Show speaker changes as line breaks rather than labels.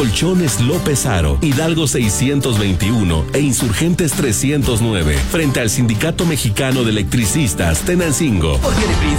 Colchones López Aro, Hidalgo 621 e Insurgentes 309, frente al Sindicato Mexicano de Electricistas, Tenancingo.
Porque eres príncipe